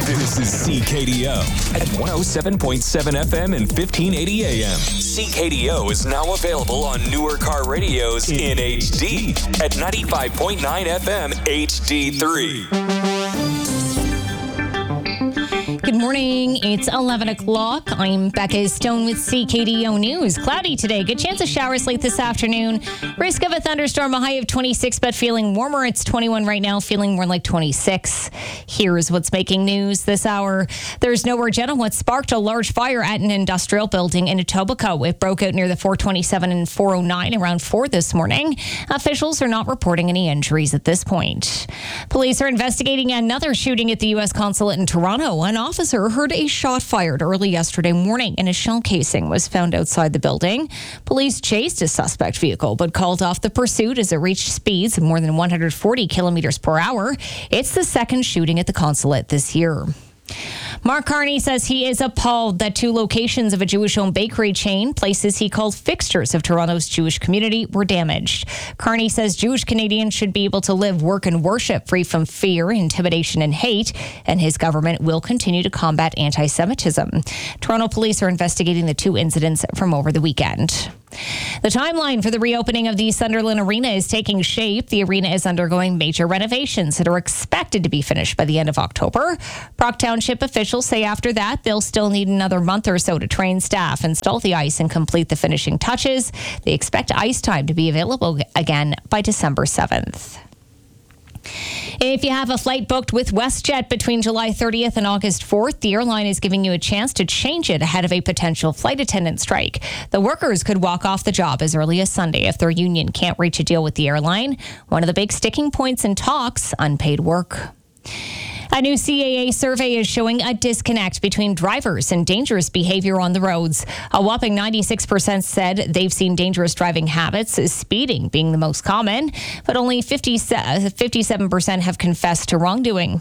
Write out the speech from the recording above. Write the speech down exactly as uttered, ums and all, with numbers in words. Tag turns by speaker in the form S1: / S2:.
S1: This is C K D O at one oh seven point seven F M and fifteen eighty A M. C K D O is now available on newer car radios in H D at ninety-five point nine F M H D three.
S2: Good morning. It's eleven o'clock. I'm Becca Stone with C K D O News. Cloudy today. Good chance of showers late this afternoon. Risk of a thunderstorm, a high of twenty-six, but feeling warmer. It's twenty-one right now, feeling more like twenty-six. Here's what's making news this hour. There's no word yet on what sparked a large fire at an industrial building in Etobicoke. It broke out near the four twenty-seven and four oh nine around four this morning. Officials are not reporting any injuries at this point. Police are investigating another shooting at the U S consulate in Toronto. An officer heard a shot fired early yesterday morning and a shell casing was found outside the building. Police chased a suspect vehicle but called off the pursuit as it reached speeds of more than one hundred forty kilometers per hour. It's the second shooting at the consulate this year. Mark Carney says he is appalled that two locations of a Jewish-owned bakery chain, places he called fixtures of Toronto's Jewish community, were damaged. Carney says Jewish Canadians should be able to live, work, and worship free from fear, intimidation, and hate, and his government will continue to combat anti-Semitism. Toronto police are investigating the two incidents from over the weekend. The timeline for the reopening of the Sunderland Arena is taking shape. The arena is undergoing major renovations that are expected to be finished by the end of October. Brock Township officials say after that, they'll still need another month or so to train staff, install the ice, and complete the finishing touches. They expect ice time to be available again by December seventh. If you have a flight booked with WestJet between July thirtieth and August fourth, the airline is giving you a chance to change it ahead of a potential flight attendant strike. The workers could walk off the job as early as Sunday if their union can't reach a deal with the airline. One of the big sticking points in talks, unpaid work. A new C A A survey is showing a disconnect between drivers and dangerous behavior on the roads. A whopping ninety-six percent said they've seen dangerous driving habits, speeding being the most common, but only fifty-seven percent have confessed to wrongdoing.